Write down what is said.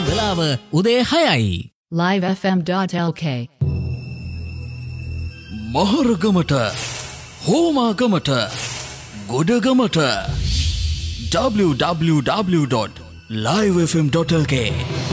වෙලාව උදේ 6යි. livefm.lk මහරගමට හෝමාගමට ගොඩගමට www.livefm.lk